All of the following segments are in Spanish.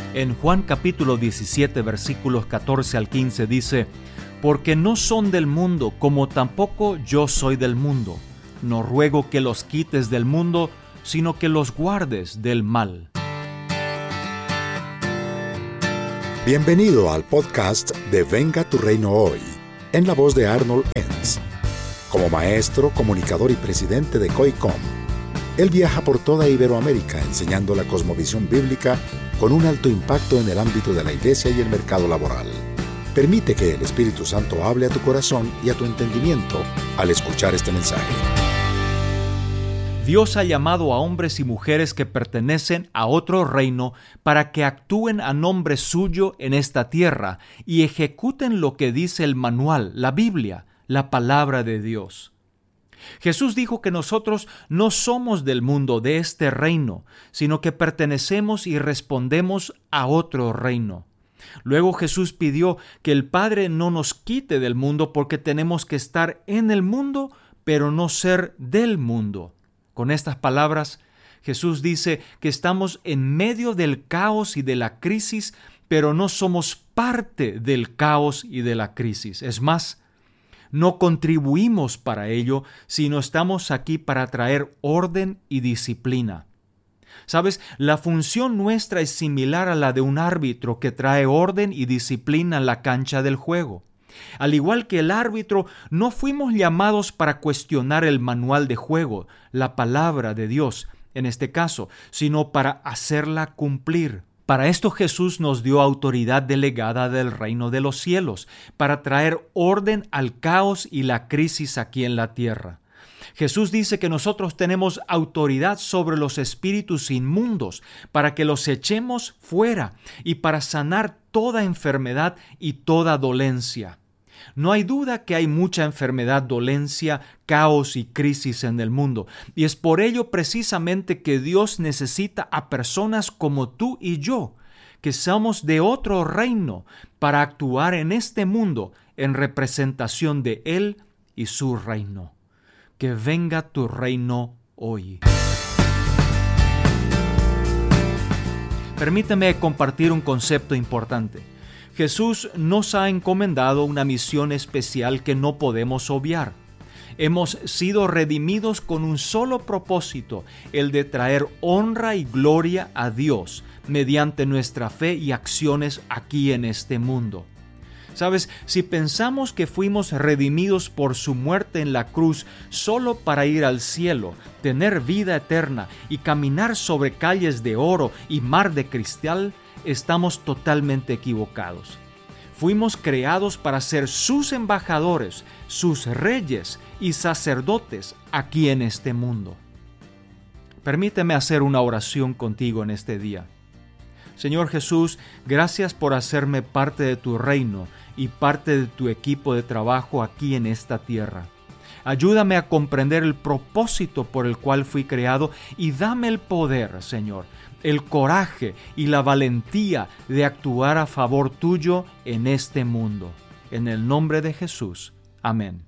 En Juan capítulo 17, versículos 14 al 15 dice: porque no son del mundo, como tampoco yo soy del mundo. No ruego que los quites del mundo, sino que los guardes del mal. Bienvenido al podcast de Venga tu Reino Hoy, en la voz de Arnold Enns. Como maestro, comunicador y presidente de COICOM, él viaja por toda Iberoamérica enseñando la cosmovisión bíblica con un alto impacto en el ámbito de la iglesia y el mercado laboral. Permite que el Espíritu Santo hable a tu corazón y a tu entendimiento al escuchar este mensaje. Dios ha llamado a hombres y mujeres que pertenecen a otro reino para que actúen a nombre suyo en esta tierra y ejecuten lo que dice el manual, la Biblia, la palabra de Dios. Jesús dijo que nosotros no somos del mundo, de este reino, sino que pertenecemos y respondemos a otro reino. Luego Jesús pidió que el Padre no nos quite del mundo porque tenemos que estar en el mundo, pero no ser del mundo. Con estas palabras, Jesús dice que estamos en medio del caos y de la crisis, pero no somos parte del caos y de la crisis. Es más, no contribuimos para ello, sino estamos aquí para traer orden y disciplina. ¿Sabes? La función nuestra es similar a la de un árbitro que trae orden y disciplina en la cancha del juego. Al igual que el árbitro, no fuimos llamados para cuestionar el manual de juego, la palabra de Dios, en este caso, sino para hacerla cumplir. Para esto Jesús nos dio autoridad delegada del reino de los cielos, para traer orden al caos y la crisis aquí en la tierra. Jesús dice que nosotros tenemos autoridad sobre los espíritus inmundos para que los echemos fuera y para sanar toda enfermedad y toda dolencia. No hay duda que hay mucha enfermedad, dolencia, caos y crisis en el mundo, y es por ello precisamente que Dios necesita a personas como tú y yo, que somos de otro reino, para actuar en este mundo en representación de Él y su reino. Que venga tu reino hoy. Permíteme compartir un concepto importante. Jesús nos ha encomendado una misión especial que no podemos obviar. Hemos sido redimidos con un solo propósito, el de traer honra y gloria a Dios mediante nuestra fe y acciones aquí en este mundo. ¿Sabes? Si pensamos que fuimos redimidos por su muerte en la cruz solo para ir al cielo, tener vida eterna y caminar sobre calles de oro y mar de cristal, estamos totalmente equivocados. Fuimos creados para ser sus embajadores, sus reyes y sacerdotes aquí en este mundo. Permíteme hacer una oración contigo en este día. Señor Jesús, gracias por hacerme parte de tu reino y parte de tu equipo de trabajo aquí en esta tierra. Ayúdame a comprender el propósito por el cual fui creado y dame el poder, Señor, el coraje y la valentía de actuar a favor tuyo en este mundo. En el nombre de Jesús. Amén.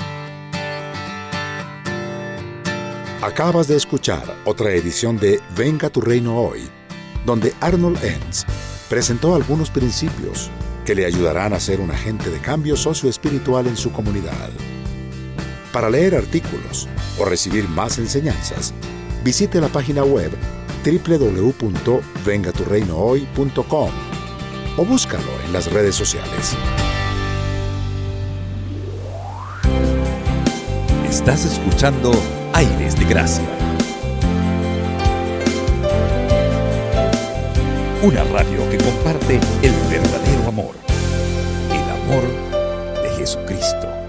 Acabas de escuchar otra edición de Venga tu Reino Hoy, donde Arnold Enns presentó algunos principios que le ayudarán a ser un agente de cambio socioespiritual en su comunidad. Para leer artículos o recibir más enseñanzas, visite la página web www.vengaturreinohoy.com o búscalo en las redes sociales. Estás escuchando Aires de Gracia, una radio que comparte el verdadero amor, el amor de Jesucristo.